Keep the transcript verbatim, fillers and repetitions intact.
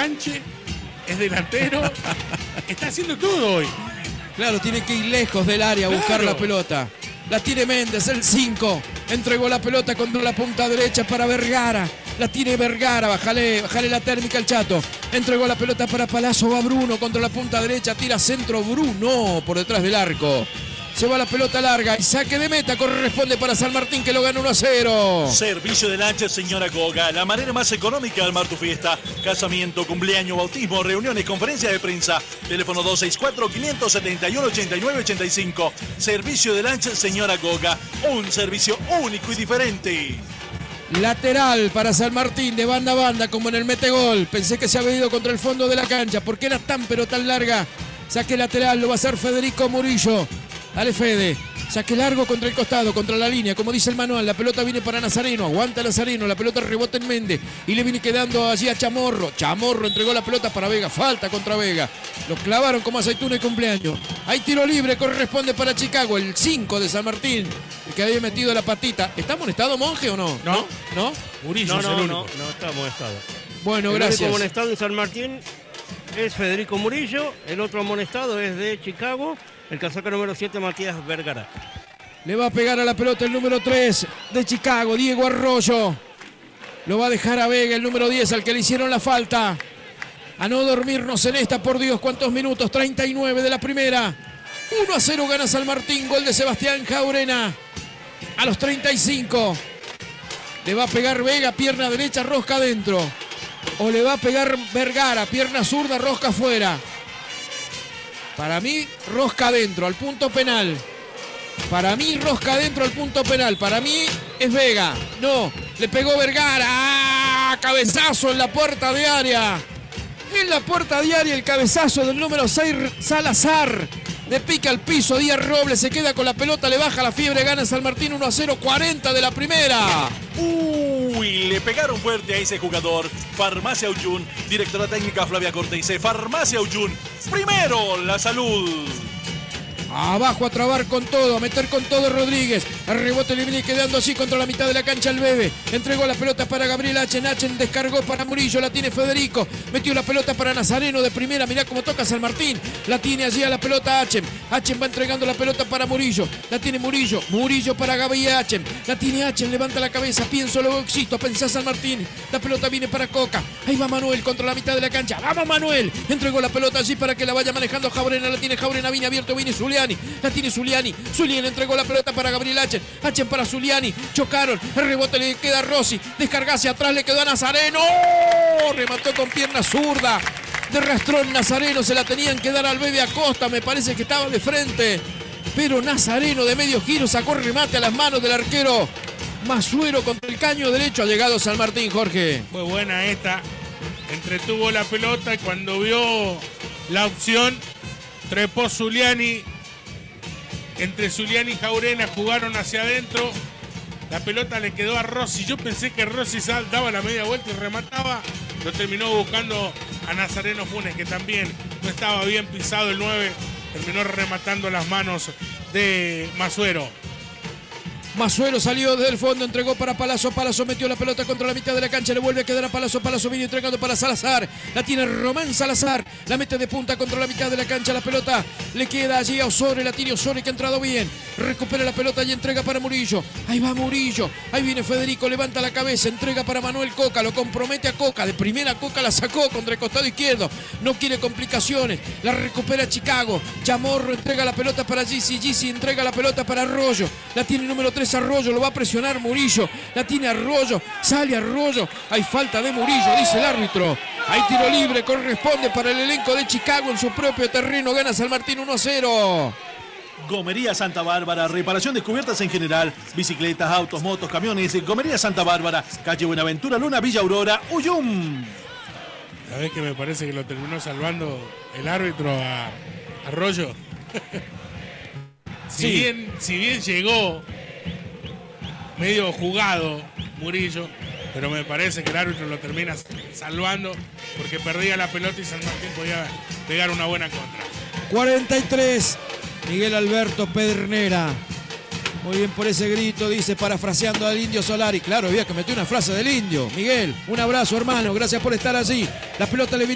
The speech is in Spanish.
enganche, es delantero, está haciendo todo hoy. Claro, tiene que ir lejos del área a Claro. buscar la pelota. La tiene Méndez, el cinco. Entregó la pelota contra la punta derecha para Vergara. La tiene Vergara, bájale, bájale la térmica al Chato. Entregó la pelota para Palazzo, va Bruno contra la punta derecha, tira centro Bruno por detrás del arco. Se va la pelota larga y saque de meta corresponde para San Martín, que lo gana uno a cero. Servicio de lancha, señora Goga. La manera más económica de armar tu fiesta. Casamiento, cumpleaños, bautismo, reuniones, conferencia de prensa. Teléfono dos seis cuatro, cinco siete uno, ocho nueve ocho cinco. Servicio de lancha, señora Goga. Un servicio único y diferente. Lateral para San Martín, de banda a banda, como en el metegol. Pensé que se había ido contra el fondo de la cancha, porque era tan pero tan larga. Saque lateral, lo va a hacer Federico Murillo. Dale, Fede. Saque largo contra el costado, contra la línea, como dice el manual. La pelota viene para Nazareno, aguanta Nazareno, la pelota rebota en Méndez y le viene quedando allí a Chamorro. Chamorro entregó la pelota para Vega, falta contra Vega. Lo clavaron como aceituna y cumpleaños. Hay tiro libre, corresponde para Chicago, el cinco de San Martín, el que había metido la patita. ¿Está amonestado Monje o no? No. ¿No? Murillo No, es no, el no, único. no está amonestado. Bueno, El gracias. único amonestado en San Martín es Federico Murillo. El otro amonestado es de Chicago, el casaca número siete, Matías Vergara. Le va a pegar a la pelota el número tres de Chicago, Diego Arroyo. Lo va a dejar a Vega, el número diez, al que le hicieron la falta. A no dormirnos en esta, por Dios, ¿cuántos minutos? treinta y nueve de la primera. uno a cero gana San Martín, gol de Sebastián Jaurena. A los treinta y cinco. Le va a pegar Vega, pierna derecha, rosca adentro. O le va a pegar Vergara, pierna zurda, rosca afuera. Para mí, rosca adentro, al punto penal. Para mí, rosca adentro al punto penal. Para mí, es Vega. No, le pegó Vergara. ¡Ah! Cabezazo en la puerta de área. En la puerta de área el cabezazo del número seis, Salazar. Le pica al piso, Díaz Robles se queda con la pelota, le baja la fiebre, gana San Martín uno a cero, cuarenta de la primera. Uy, le pegaron fuerte a ese jugador. Farmacia Uyun, directora técnica Flavia Cortese. Farmacia Uyun, primero la salud. Abajo a trabar con todo, a meter con todo Rodríguez. El rebote le viene quedando así contra la mitad de la cancha el Bebe. Entregó la pelota para Gabriel Achen. Achen descargó para Murillo, la tiene Federico. Metió la pelota para Nazareno de primera. Mirá cómo toca San Martín. La tiene allí a la pelota Achen. Achen va entregando la pelota para Murillo. La tiene Murillo. Murillo para Gabriel Achen. La tiene Achen, levanta la cabeza. Pienso, luego existo. Pensá San Martín. La pelota viene para Coca. Ahí va Manuel contra la mitad de la cancha. ¡Vamos, Manuel! Entregó la pelota allí para que la vaya manejando Jaurena. La tiene Jaurena, viene abierto, viene Zuliani. La tiene Zuliani. Zuliani entregó la pelota para Gabriel Achen. Achen para Zuliani. Chocaron. El rebote le queda a Rossi. Descarga hacia atrás, le quedó a Nazareno. ¡Oh! Remató con pierna zurda. De rastrón Nazareno, se la tenían que dar al Bebe Acosta. Me parece que estaba de frente. Pero Nazareno de medio giro sacó remate a las manos del arquero Masuero contra el caño derecho. Ha llegado San Martín, Jorge. Fue buena esta. Entretuvo la pelota y cuando vio la opción, trepó Zuliani. Entre Zuliani y Jaurena jugaron hacia adentro. La pelota le quedó a Rossi. Yo pensé que Rossi daba la media vuelta y remataba. Lo terminó buscando a Nazareno Funes, que también no estaba bien pisado el nueve. Terminó rematando las manos de Masuero. Masuero salió desde el fondo, entregó para Palazzo. Palazzo metió la pelota contra la mitad de la cancha. Le vuelve a quedar a Palazzo. Palazzo viene entregando para Salazar. La tiene Román Salazar. La mete de punta contra la mitad de la cancha. La pelota le queda allí a Osore. La tiene Osore, que ha entrado bien. Recupera la pelota y entrega para Murillo. Ahí va Murillo. Ahí viene Federico. Levanta la cabeza. Entrega para Manuel Coca. Lo compromete a Coca. De primera Coca la sacó contra el costado izquierdo. No quiere complicaciones. La recupera Chicago. Chamorro entrega la pelota para Gisi. Gisi entrega la pelota para Arroyo. La tiene el número tres Arroyo. Lo va a presionar Murillo. La tiene Arroyo. Sale Arroyo. Hay falta de Murillo, dice el árbitro. Hay tiro libre. Corresponde para el elenco de Chicago en su propio terreno. Gana San Martín uno a cero. Gomería Santa Bárbara, reparación de cubiertas en general, bicicletas, autos, motos, camiones. Gomería Santa Bárbara, calle Buenaventura, Luna, Villa Aurora, Uyum. ¿Sabés que me parece que lo terminó salvando el árbitro a Arroyo? si, Sí. bien, si bien llegó medio jugado Murillo, pero me parece que el árbitro lo termina salvando porque perdía la pelota y San Martín podía pegar una buena contra. cuarenta y tres. Miguel Alberto Pedernera. Muy bien por ese grito, dice, parafraseando al Indio Solari. Claro, había que meter una frase del Indio. Miguel, un abrazo, hermano. Gracias por estar allí. La pelota le viene